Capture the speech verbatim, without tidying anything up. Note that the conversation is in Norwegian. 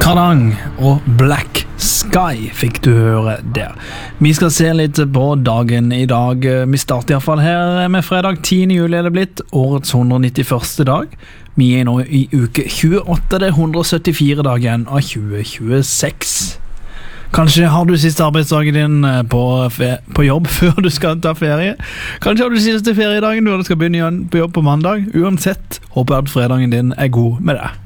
Kardang og Black Sky fikk du høre der. Vi skal se litt på dagen i dag. Vi starter i hvert fall her med fredag tiende juli er det blitt, årets hundre og nittiførste dag. Vi er nå i uke tjueåtte, det er hundre og syttifire dagen av tjue tjueseks. Kanskje har du siste arbeidsdagen din på, på jobb før du skal ta ferie. Kanskje har du siste feriedagen når du skal begynne igjen på jobb på mandag. Uansett, håper jeg at fredagen din er god med det.